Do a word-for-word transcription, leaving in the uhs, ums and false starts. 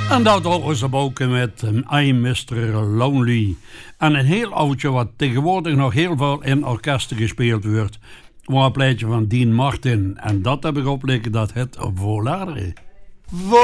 En dat horen ze ook met I'm mister Lonely. En een heel oudje wat tegenwoordig nog heel veel in orkesten gespeeld wordt. Maar een plaatje van Dean Martin. En dat heb ik opleggen dat het Volare. Volare.